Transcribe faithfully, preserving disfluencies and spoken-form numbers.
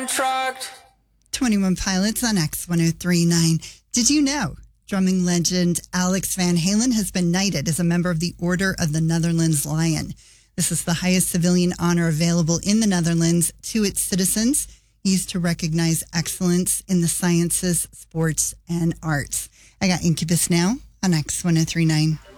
contract. twenty-one Pilots on X one oh three point nine. Did you know drumming legend Alex Van Halen has been knighted as a member of the Order of the Netherlands Lion? This is the highest civilian honor available in the Netherlands to its citizens, used to recognize excellence in the sciences, sports, and arts. I got Incubus now on X one oh three point nine.